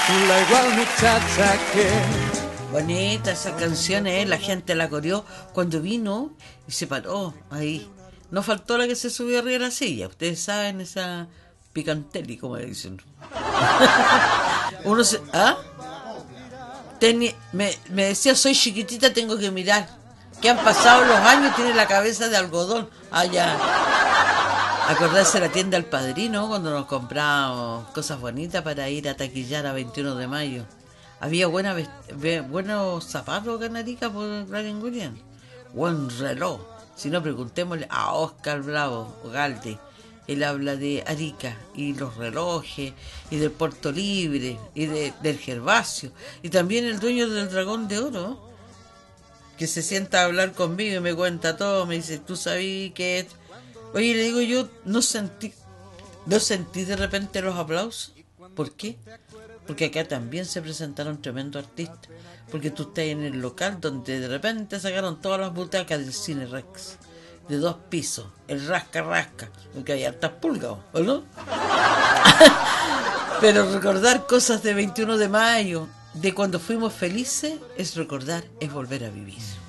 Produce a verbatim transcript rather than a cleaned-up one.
Tú la igual muchacha que... Bonita esa canción, ¿eh? La gente la coreó cuando vino y se paró ahí. No faltó la que se subió arriba de la silla. Ustedes saben esa picantelli, como le dicen. Uno se... ¿Ah? Teni... Me, me decía, soy chiquitita, tengo que mirar. Que han pasado los años, tiene la cabeza de algodón. Allá. Acordarse de la tienda del Padrino cuando nos comprábamos cosas bonitas para ir a taquillar a veintiuno de mayo. Había buena vest- buenos zapatos, Canarica, por Brian Williams. Buen reloj. Si no, preguntémosle a Oscar Bravo Galde. Él habla de Arica y los relojes y del Puerto Libre y de, del Gervasio. Y también el dueño del Dragón de Oro, que se sienta a hablar conmigo y me cuenta todo. Me dice, ¿tú sabías que...? Oye, le digo yo, ¿no sentí, no sentí de repente los aplausos? ¿Por qué? Porque acá también se presentaron tremendos artistas. Porque tú estás en el local donde de repente sacaron todas las butacas del Cine Rex, de dos pisos, el rasca rasca, porque había hartas pulgas, ¿o no? Pero recordar cosas de veintiuno de mayo, de cuando fuimos felices, es recordar, es volver a vivir.